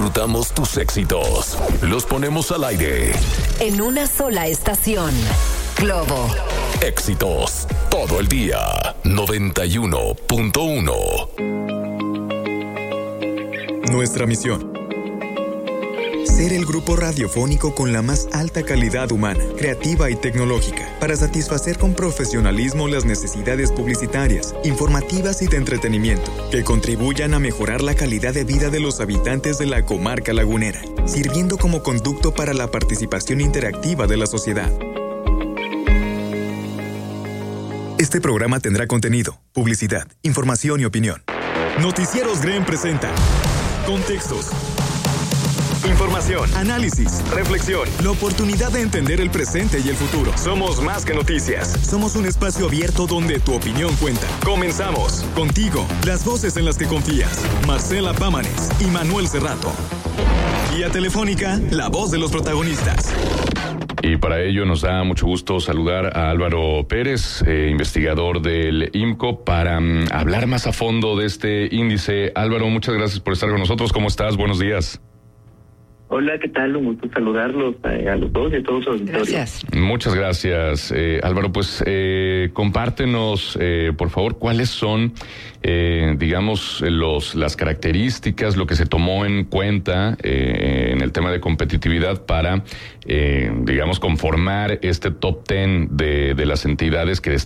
disfrutamos tus éxitos. Los ponemos al aire. En una sola estación. Globo. Éxitos. Todo el día. 91.1. Nuestra misión: ser el grupo radiofónico con la más alta calidad humana, creativa y tecnológica, para satisfacer con profesionalismo las necesidades publicitarias, informativas y de entretenimiento, que contribuyan a mejorar la calidad de vida de los habitantes de la comarca lagunera, sirviendo como conducto para la participación interactiva de la sociedad. Este programa tendrá contenido, publicidad, información y opinión. Noticieros GREN presenta contextos, información, análisis, reflexión, la oportunidad de entender el presente y el futuro. Somos más que noticias. Somos un espacio abierto donde tu opinión cuenta. Comenzamos. Contigo, las voces en las que confías. Marcela Pámanes y Manuel Cerrato. Guía Telefónica, la voz de los protagonistas. Y para ello nos da mucho gusto saludar a Álvaro Pérez, investigador del IMCO, para hablar más a fondo de este índice. Álvaro, muchas gracias por estar con nosotros. ¿Cómo estás? Buenos días. Hola, ¿qué tal? Un gusto saludarlos a los dos y a todos los auditores. Gracias. Muchas gracias, Álvaro. Pues compártenos, por favor, cuáles son, digamos, las características, lo que se tomó en cuenta en el tema de competitividad para, digamos, conformar este top 10 de las entidades que